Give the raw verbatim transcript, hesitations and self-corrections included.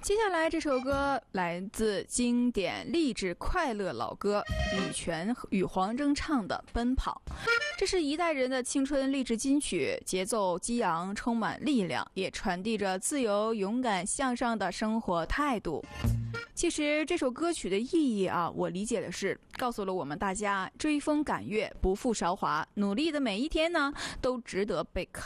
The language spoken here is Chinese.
接下来这首歌来自经典励志快乐老歌羽泉与黄铮唱的《奔跑》，这是一代人的青春励志金曲，节奏激昂，充满力量，也传递着自由、勇敢、向上的生活态度。其实这首歌曲的意义啊，我理解的是告诉了我们大家追风赶月，不负韶华，努力的每一天呢，都值得被